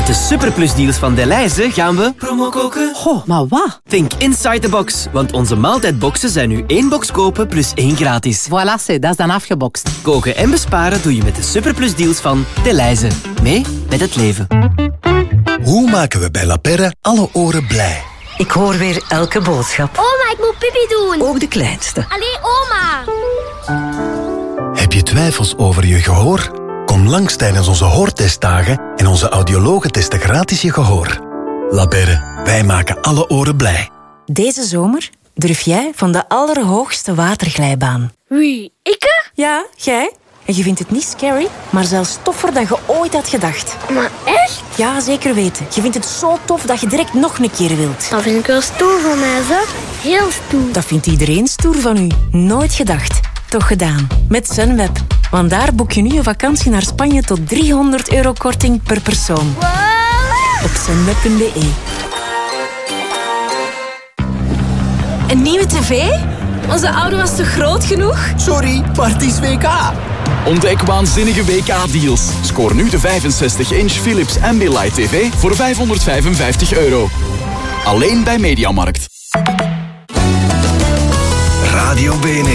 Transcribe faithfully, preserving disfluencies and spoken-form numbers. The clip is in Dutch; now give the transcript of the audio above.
Met de superplusdeals van Delhaize gaan we promo koken. Goh, maar wat? Think inside the box, want onze maaltijdboxen zijn nu één box kopen plus één gratis. Voilà, c'est, dat is dan afgebokst. Koken en besparen doe je met de superplusdeals van Delhaize. Mee met het leven. Hoe maken we bij La Perre alle oren blij? Ik hoor weer elke boodschap. Oma, ik moet pipi doen. Ook de kleinste. Allee, oma. Heb je twijfels over je gehoor? Kom langs tijdens onze hoortestdagen en onze audiologen testen gratis je gehoor. La Perre, wij maken alle oren blij. Deze zomer durf jij van de allerhoogste waterglijbaan. Wie, ikke? Ja, jij. En je vindt het niet scary, maar zelfs toffer dan je ooit had gedacht. Maar echt? Ja, zeker weten. Je vindt het zo tof dat je direct nog een keer wilt. Dat vind ik wel stoer van mij, zeg. Heel stoer. Dat vindt iedereen stoer van u. Nooit gedacht. Toch gedaan. Met Sunweb. Want daar boek je nu een vakantie naar Spanje tot driehonderd euro korting per persoon. Wow. Op sunweb punt be. Een nieuwe tv? Onze oude was te groot genoeg? Sorry, maar het is W K. Ontdek waanzinnige W K-deals. Scoor nu de vijfenzestig inch Philips Ambilight T V voor vijfhonderdvijfenvijftig euro. Alleen bij Mediamarkt. Radio B N